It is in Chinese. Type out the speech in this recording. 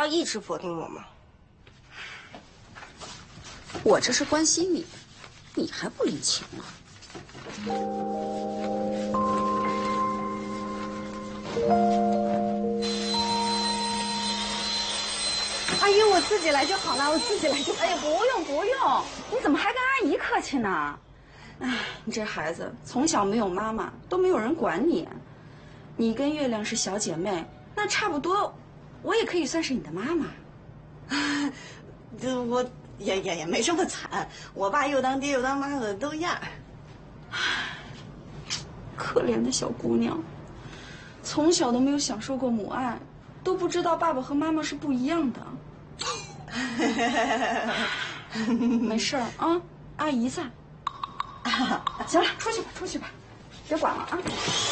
一直否定我吗？ 我这是关心你，你还不领情啊？ 阿姨，我自己来就好了，我自己来就好。 哎呀，不用不用，你怎么还跟阿姨客气呢？哎，你这孩子从小没有妈妈，都没有人管你。你跟月亮是小姐妹，那差不多，我也可以算是你的妈妈。 我也没这么惨，我爸又当爹又当妈的都一样。 可怜的小姑娘，从小都没有享受过母爱，都不知道爸爸和妈妈是不一样的。没事儿啊，阿姨在。行了，出去吧，别管了啊。